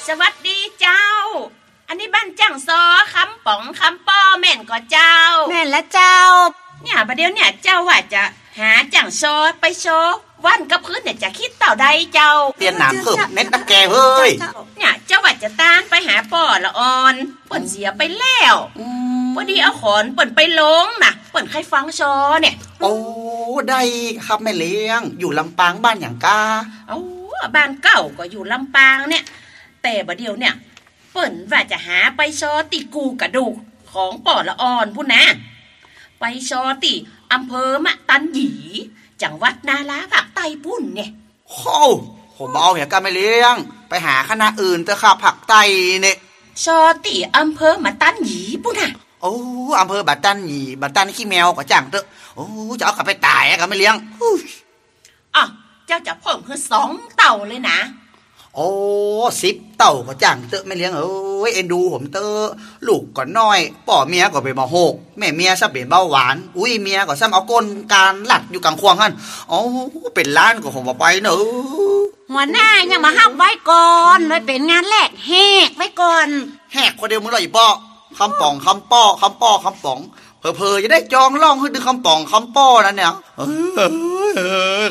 สวัสดีเจ้าอันนี้บ้านจังซอคำป๋องคำป้อแม่นก็เจ้าแม่นและเจ้าเนี่ยประเดี๋ยวเนี่ยเจ้าว่าจะหาจังซอไปโชว์วันกับพื้นเนี่ยจะคิดเต่าใดเจ้าเตียนหนามเพิ่มเน็ตนักแกเฮ้ยเนี่ยเจ้าว่าจะต้านไปหาป่อละออนเปิ่นเสียไปแล้วพอดีเอาขอนเปิ่นไปลงน่ะเปิ่นใครฟังซอเนี่ยโอ้ได้ครับแม่เลี้ยงอยู่ลำปางบ้านอย่างกาบ้านเก่าก็อยู่ลำปางเนี่ยแต่บัดเดียวเนี่ยเปิ่นว่าจะหาไปซอติกูกระดูกของป่อละออนพุ่นนะไปซอติอำเภอมะตันหยีจังหวัดนาราภาคใต้พุ่นเนี่ยโอ้ผมเอาอย่างกาแม่เลี้ยงไปหาคณะอื่นเถอะครับภาคใต้เนี่ยซอติอำเภอมะตันหยีพุ่นน่ะโอ้อำเภอบัดตันหยีบัดตันขี้แมวก็จังเถอะโอ้จะเอากลับไปตายกาแม่เลี้ยงอ๋อเจ้าจะเพิ่มคือ2 เต่าเลยนะโอ้10 เต่าก็จังเตอะแม่เลี้ยงเอ้ยเอ็นดูผมเตอะลูกก็น้อยป่อเมียก็เป็นมาโหกแม่เมียซะเป็นเบาหวานอุ้ยเมียก็ซ้ำเอาก้นการหลัดอยู่กลางควงหั่นโอ้เป็นล้านก็ผมบ่ไปเนอะหัวหน้ายังมาห้ามไว้ก่อนเลยเป็นงานแรกแหกไว้ก่อนแหกคนเดียวมึงเลยอีป้อคำป่องคำป้อคำป้อคำป่องเพอจะได้จองล่องให้ดึงคำป่องคำป้อนั่นเนี่ย